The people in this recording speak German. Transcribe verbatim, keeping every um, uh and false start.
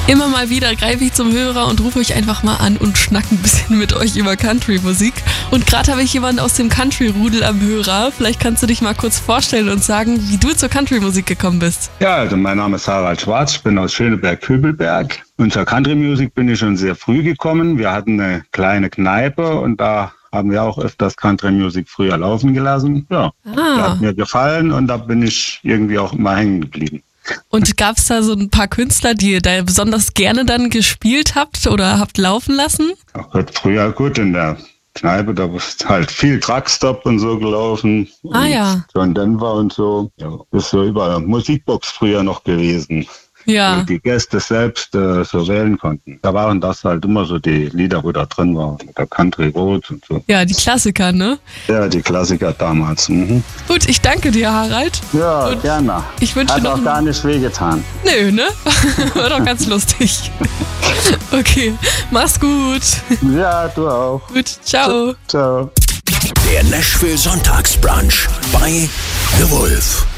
Immer mal wieder greife ich zum Hörer und rufe euch einfach mal an und schnacke ein bisschen mit euch über Country-Musik. Und gerade habe ich jemanden aus dem Country-Rudel am Hörer. Vielleicht kannst du dich mal kurz vorstellen und sagen, wie du zur Country-Musik gekommen bist. Ja, also mein Name ist Harald Schwarz, ich bin aus Schöneberg-Kübelberg. Und zur Country-Musik bin ich schon sehr früh gekommen. Wir hatten eine kleine Kneipe und da haben wir auch öfters Country-Musik früher laufen gelassen. Ja, Ah. das hat mir gefallen und da bin ich irgendwie auch immer hängen geblieben. Und gab es da so ein paar Künstler, die ihr da besonders gerne dann gespielt habt oder habt laufen lassen? Auch halt früher gut in der Kneipe, da ist halt viel Truckstop und so gelaufen. Ah, und ja. John Denver und so. Ja, ist so überall Musikbox früher noch gewesen. Ja. Wo die Gäste selbst äh, so wählen konnten. Da waren das halt immer so die Lieder, wo da drin waren. Der Country Roads und so. Ja, die Klassiker, ne? Ja, die Klassiker damals. Mhm. Gut, ich danke dir, Harald. Ja, Und gerne. ich wünsche Hat noch auch einen- gar nicht wehgetan. Nö, ne? War doch ganz lustig. Okay, mach's gut. Ja, du auch. Gut, ciao. Ciao. Der Nashville Sonntagsbrunch bei The Wolf.